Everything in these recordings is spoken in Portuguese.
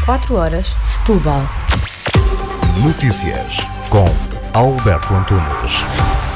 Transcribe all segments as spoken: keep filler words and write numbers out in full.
quatro horas, Setúbal. Notícias com Alberto Antunes.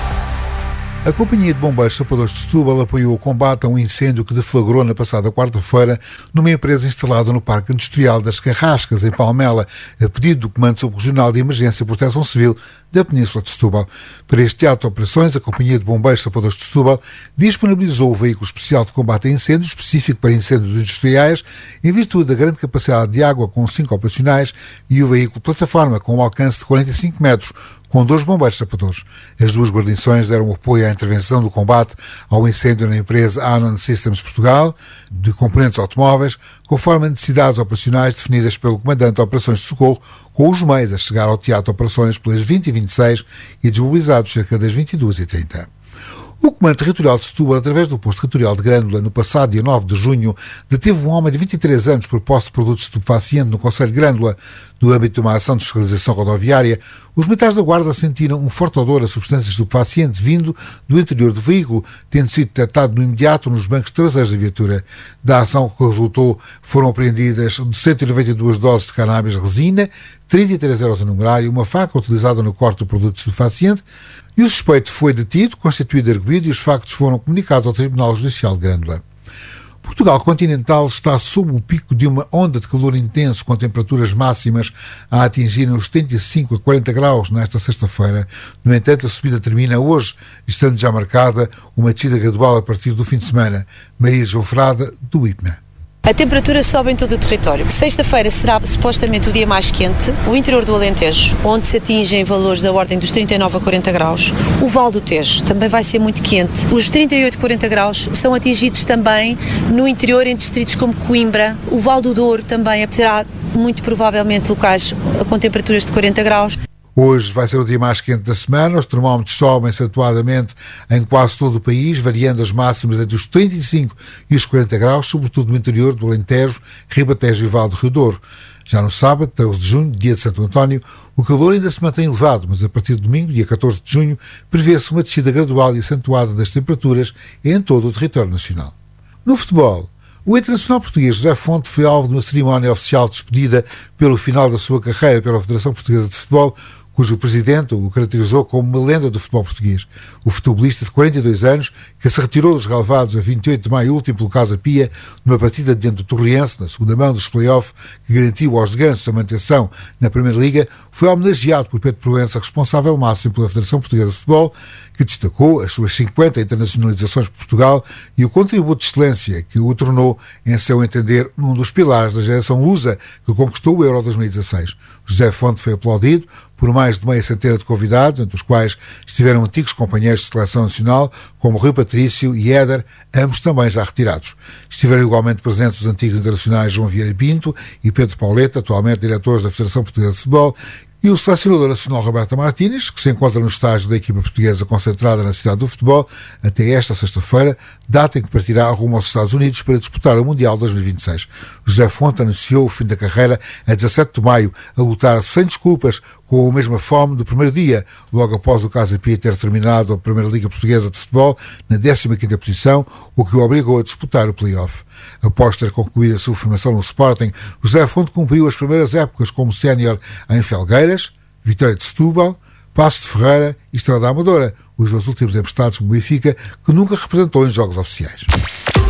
A Companhia de Bombeiros Sapadores de Setúbal apoiou o combate a um incêndio que deflagrou na passada quarta-feira numa empresa instalada no Parque Industrial das Carrascas, em Palmela, a pedido do Comando Subregional de Emergência e Proteção Civil da Península de Setúbal. Para este ato de operações, a Companhia de Bombeiros Sapadores de Setúbal disponibilizou o veículo especial de combate a incêndios, específico para incêndios industriais, em virtude da grande capacidade de água, com cinco operacionais, e o veículo plataforma, com um alcance de quarenta e cinco metros, com dois bombeiros sapadores. As duas guarnições deram apoio à intervenção do combate ao incêndio na empresa Anon Systems Portugal, de componentes automóveis, conforme as necessidades operacionais definidas pelo Comandante de Operações de Socorro, com os meios a chegar ao teatro de operações pelas vinte e vinte e seis e desmobilizados cerca das vinte e duas e trinta. O Comando Territorial de Setúbal, através do Posto Territorial de Grândola, no passado dia nove de junho, deteve um homem de vinte e três anos por posse de produtos estupefacientes no concelho de Grândola. No âmbito de uma ação de fiscalização rodoviária, os militares da Guarda sentiram um forte odor a substâncias estupefacientes vindo do interior do veículo, tendo sido detectado no imediato nos bancos traseiros da viatura. Da ação que resultou, foram apreendidas cento e noventa e duas doses de cannabis resina, trinta e três euros a numerário, uma faca utilizada no corte do produto estupefaciente, e o suspeito foi detido, constituído arguido, e os factos foram comunicados ao Tribunal Judicial de Grândola. Portugal continental está sob o pico de uma onda de calor intenso, com temperaturas máximas a atingirem os setenta e cinco a quarenta graus nesta sexta-feira. No entanto, a subida termina hoje, estando já marcada uma descida gradual a partir do fim de semana. Maria João Frada, do I P M A. A temperatura sobe em todo o território. Sexta-feira será supostamente o dia mais quente, o interior do Alentejo, onde se atingem valores da ordem dos trinta e nove a quarenta graus. O Val do Tejo também vai ser muito quente. Os trinta e oito a quarenta graus são atingidos também no interior, em distritos como Coimbra. O Val do Douro também terá muito provavelmente locais com temperaturas de quarenta graus. Hoje vai ser o dia mais quente da semana. Os termómetros sobem acentuadamente em quase todo o país, variando as máximas entre os trinta e cinco e os quarenta graus, sobretudo no interior do Alentejo, Ribatejo e Val do Rio Douro. Já no sábado, treze de junho, dia de Santo António, o calor ainda se mantém elevado, mas a partir de domingo, dia catorze de junho, prevê-se uma descida gradual e acentuada das temperaturas em todo o território nacional. No futebol, o internacional português José Fonte foi alvo de uma cerimónia oficial de despedida pelo final da sua carreira pela Federação Portuguesa de Futebol, cujo presidente o caracterizou como uma lenda do futebol português. O futebolista de quarenta e dois anos, que se retirou dos relevados a vinte e oito de maio último pelo Casa Pia, numa partida diante do Torriense, na segunda mão dos play-off, que garantiu aos gansos a manutenção na Primeira Liga, foi homenageado por Pedro Proença, responsável máximo pela Federação Portuguesa de Futebol, que destacou as suas cinquenta internacionalizações por Portugal e o contributo de excelência que o tornou, em seu entender, num dos pilares da geração lusa que conquistou o Euro dois mil e dezasseis. José Fonte foi aplaudido por mais de meia centena de convidados, entre os quais estiveram antigos companheiros de seleção nacional, como Rui Patrício e Éder, ambos também já retirados. Estiveram igualmente presentes os antigos internacionais João Vieira Pinto e Pedro Pauleta, atualmente diretores da Federação Portuguesa de Futebol, e o selecionador nacional Roberto Martínez, que se encontra no estágio da equipa portuguesa concentrada na cidade do futebol, até esta sexta-feira, data em que partirá rumo aos Estados Unidos para disputar o Mundial dois mil e vinte e seis. José Fonte anunciou o fim da carreira a dezassete de maio, a lutar sem desculpas, com a mesma fome do primeiro dia, logo após o Casa Pia ter terminado a Primeira Liga Portuguesa de Futebol na décima quinta posição, o que o obrigou a disputar o play-off. Após ter concluído a sua formação no Sporting, José Fonte cumpriu as primeiras épocas como sénior em Felgueiras, Vitória de Setúbal, Paços de Ferreira e Estrada Amadora, os dois últimos emprestados pelo Benfica, que nunca representou em jogos oficiais.